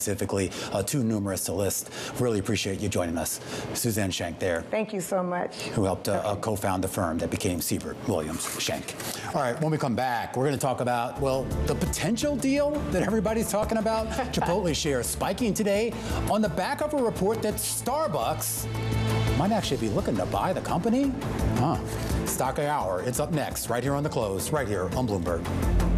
specifically too numerous to list. Really appreciate you joining us. Suzanne Shank there. Thank you so much. Who helped co-found the firm that became Siebert Williams Shank. All right, when we come back, we're going to talk about, well, the potential deal that everybody's talking about. Chipotle shares spiking today on the back of a report that Starbucks might actually be looking to buy the company. Stock of the hour. It's up next, right here on The Close, right here on Bloomberg.